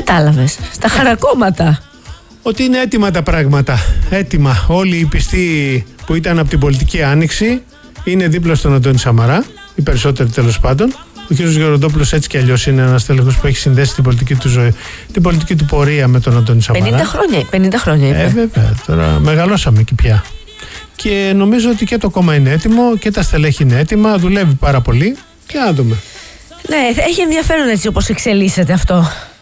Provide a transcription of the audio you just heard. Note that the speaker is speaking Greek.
κατάλαβες? Στα χαρακόμματα. Ότι είναι έτοιμα τα πράγματα. Έτοιμα. Όλοι οι πιστοί που ήταν από την πολιτική άνοιξη είναι δίπλα στον Αντώνη Σαμαρά. Οι περισσότεροι τέλος πάντων. Ο κ. Γεροντόπουλος έτσι κι αλλιώς είναι ένας τέλεχος που έχει συνδέσει την πολιτική του ζωή, την πολιτική του πορεία με τον Αντώνη Σαμαρά. 50 χρόνια είπε. Βέβαια. Τώρα μεγαλώσαμε εκεί πια. Και νομίζω ότι και το κόμμα είναι έτοιμο και τα στελέχη είναι έτοιμα. Δουλεύει πάρα πολύ. Και να δούμε. Ναι, έχει ενδιαφέρον έτσι όπως εξελίσσεται αυτό.